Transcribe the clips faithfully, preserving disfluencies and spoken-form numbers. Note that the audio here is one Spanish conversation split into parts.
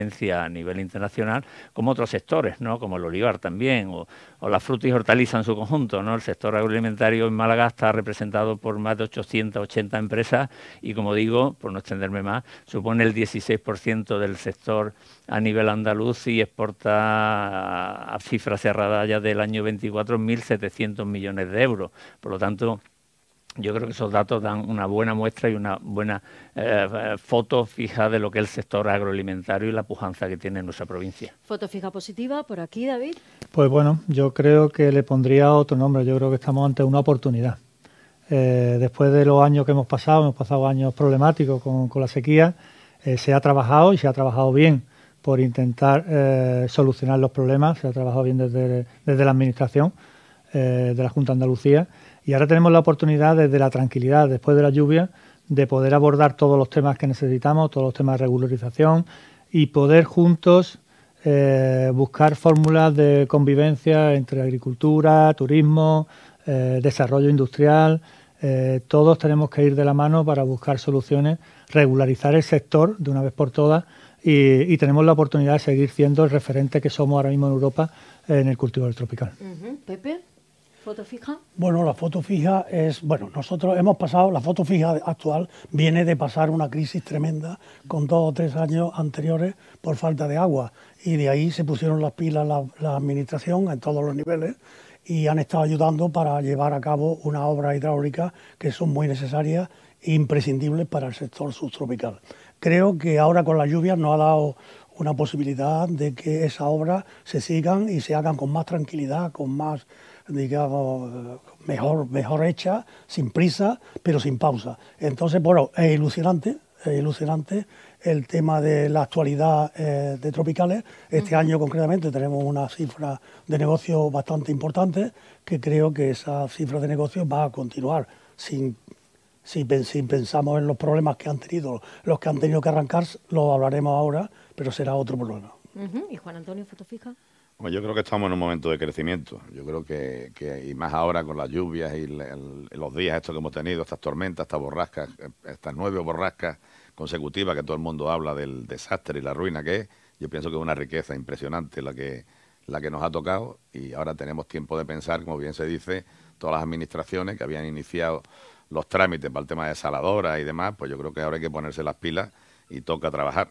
a nivel internacional, como otros sectores, ¿no? Como el olivar también, o, o la fruta y hortaliza en su conjunto, ¿no? El sector agroalimentario en Málaga está representado por más de ochocientas ochenta empresas y, como digo, por no extenderme más, supone el dieciséis por ciento del sector a nivel andaluz y exporta a, a cifras cerradas ya del año veinticuatro mil setecientos millones de euros. Por lo tanto, yo creo que esos datos dan una buena muestra y una buena eh, foto fija de lo que es el sector agroalimentario y la pujanza que tiene en nuestra provincia. Foto fija positiva, por aquí, David. Pues bueno, yo creo que le pondría otro nombre. Yo creo que estamos ante una oportunidad. Eh, después de los años que hemos pasado, hemos pasado años problemáticos con, con la sequía, eh, se ha trabajado y se ha trabajado bien por intentar eh, solucionar los problemas, se ha trabajado bien desde, desde la Administración eh, de la Junta de Andalucía. Y ahora tenemos la oportunidad, desde la tranquilidad, después de la lluvia, de poder abordar todos los temas que necesitamos, todos los temas de regularización y poder juntos eh, buscar fórmulas de convivencia entre agricultura, turismo, eh, desarrollo industrial. Eh, todos tenemos que ir de la mano para buscar soluciones, regularizar el sector de una vez por todas y, y tenemos la oportunidad de seguir siendo el referente que somos ahora mismo en Europa en el cultivo del tropical. Uh-huh. Pepe. ¿Foto fija? Bueno, la foto fija es, bueno, nosotros hemos pasado, la foto fija actual viene de pasar una crisis tremenda con dos o tres años anteriores por falta de agua y de ahí se pusieron las pilas la, la administración en todos los niveles y han estado ayudando para llevar a cabo unas obras hidráulicas que son muy necesarias e imprescindibles para el sector subtropical. Creo que ahora con las lluvias nos ha dado una posibilidad de que esas obras se sigan y se hagan con más tranquilidad, con más, digamos, mejor, mejor hecha, sin prisa, pero sin pausa. Entonces, bueno, es ilusionante, es ilusionante el tema de la actualidad eh, de Tropicales. Este uh-huh. año concretamente tenemos una cifra de negocio bastante importante, que creo que esa cifra de negocio va a continuar sin... Si, si pensamos en los problemas que han tenido, los que han tenido que arrancar, lo hablaremos ahora, pero será otro problema. Uh-huh. ¿Y Juan Antonio, foto fija? Bueno, yo creo que estamos en un momento de crecimiento. Yo creo que, que y más ahora con las lluvias y el, el, los días estos que hemos tenido, estas tormentas, estas borrascas, estas nueve borrascas consecutivas que todo el mundo habla del desastre y la ruina que es. Yo pienso que es una riqueza impresionante la que, la que nos ha tocado y ahora tenemos tiempo de pensar, como bien se dice, todas las administraciones que habían iniciado los trámites para el tema de desaladoras y demás, pues yo creo que ahora hay que ponerse las pilas y toca trabajar.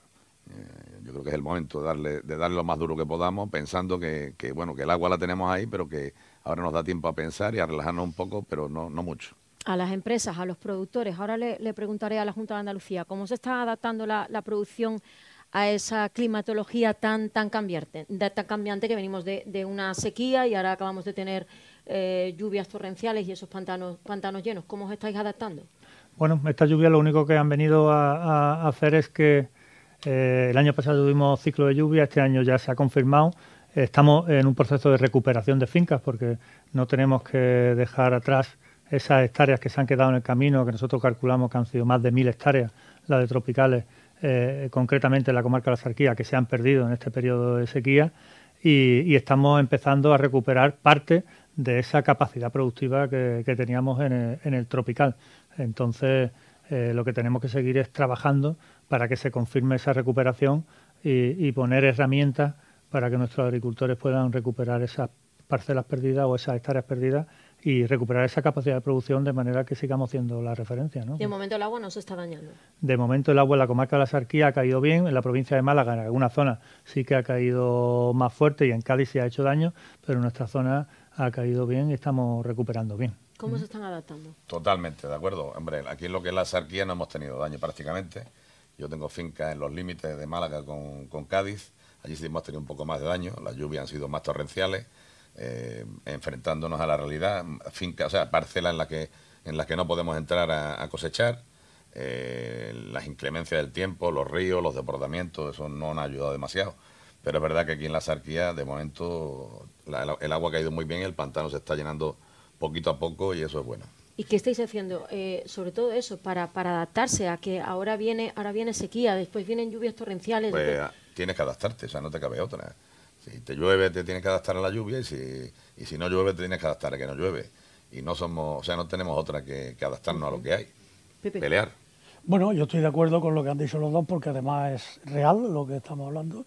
Eh, yo creo que es el momento de darle, de darle lo más duro que podamos, pensando que, que, bueno, que el agua la tenemos ahí, pero que ahora nos da tiempo a pensar y a relajarnos un poco, pero no, no mucho. A las empresas, a los productores, ahora le, le preguntaré a la Junta de Andalucía, ¿cómo se está adaptando la, la producción a esa climatología tan, tan cambiante, de, tan cambiante que venimos de, de una sequía y ahora acabamos de tener eh, lluvias torrenciales y esos pantanos, pantanos llenos? ¿Cómo os estáis adaptando? Bueno, esta lluvia lo único que han venido a, a hacer es que eh, el año pasado tuvimos ciclo de lluvia, este año ya se ha confirmado. Estamos en un proceso de recuperación de fincas porque no tenemos que dejar atrás esas hectáreas que se han quedado en el camino, que nosotros calculamos que han sido más de mil hectáreas, las de Tropicales, eh, concretamente en la comarca de la Sarquía, que se han perdido en este periodo de sequía y, y estamos empezando a recuperar parte de esa capacidad productiva que, que teníamos en el, en el tropical. Entonces, eh, lo que tenemos que seguir es trabajando para que se confirme esa recuperación y, y poner herramientas para que nuestros agricultores puedan recuperar esas parcelas perdidas o esas hectáreas perdidas y recuperar esa capacidad de producción de manera que sigamos siendo la referencia, ¿no? De momento el agua no se está dañando. De momento el agua en la comarca de la Sarquía ha caído bien, en la provincia de Málaga en algunas zonas sí que ha caído más fuerte y en Cádiz se ha hecho daño, pero en nuestra zona ha caído bien y estamos recuperando bien. ¿Cómo se están adaptando? Totalmente, de acuerdo. Hombre, aquí en lo que es la Sarquía no hemos tenido daño prácticamente. Yo tengo fincas en los límites de Málaga con, con Cádiz. Allí sí hemos tenido un poco más de daño. Las lluvias han sido más torrenciales, eh, enfrentándonos a la realidad. Fincas, o sea, parcelas en las que, en las que no podemos entrar a, a cosechar. Eh, las inclemencias del tiempo, los ríos, los desbordamientos, eso no nos ha ayudado demasiado. Pero es verdad que aquí en la Sarquía, de momento, la, el agua ha caído muy bien, el pantano se está llenando poquito a poco y eso es bueno. ¿Y qué estáis haciendo? Eh, sobre todo eso, para, para adaptarse a que ahora viene ahora viene sequía, después vienen lluvias torrenciales. Pues después... tienes que adaptarte, o sea, no te cabe otra. Si te llueve, te tienes que adaptar a la lluvia y si, y si no llueve, te tienes que adaptar a que no llueve. Y no somos, o sea, no tenemos otra que, que adaptarnos uh-huh. a lo que hay. Pepe. Pelear. Bueno, yo estoy de acuerdo con lo que han dicho los dos porque además es real lo que estamos hablando.